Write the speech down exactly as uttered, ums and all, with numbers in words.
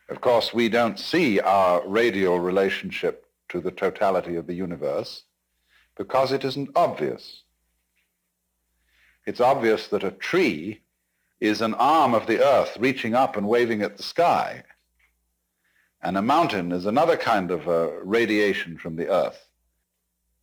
Of course, we don't see our radial relationship to the totality of the universe because it isn't obvious. It's obvious that a tree is an arm of the earth reaching up and waving at the sky, and a mountain is another kind of uh, radiation from the earth.